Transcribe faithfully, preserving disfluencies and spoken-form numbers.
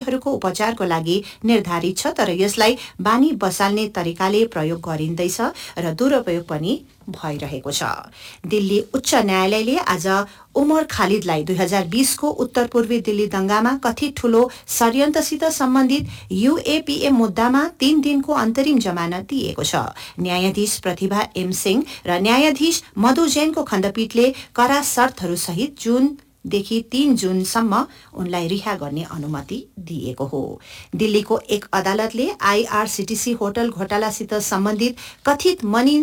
रोगीहरूको उपचारको लागि निर्धारित छ, तर यसलाई बानी बसाल्ने तरिकाले प्रयोग गरिँदैछ र दुरुपयोग पनि भइरहेको छ। दिल्ली उच्च न्यायालयले आज उमर खालिदलाई दुई हजार बीसको उत्तर पूर्वी दिल्ली दंगामा कथित ठूलो षड्यन्त्रसित सम्बन्धित यूएपीए मुद्दामा तीन दिनको अन्तरिम जमानत दिएको छ। न्यायाधीश प्रतिभा एम सिंह र न्यायाधीश मधु जैनको खण्डपीठले कड़ा शर्तहरूसहित जुन देखि तीन जुनसम्म उनलाई रिहा गर्ने अनुमति दिएको हो। दिल्लीको एक अदालतले आईआरसीटीसी होटल घोटालासित सम्बन्धित कथित मनी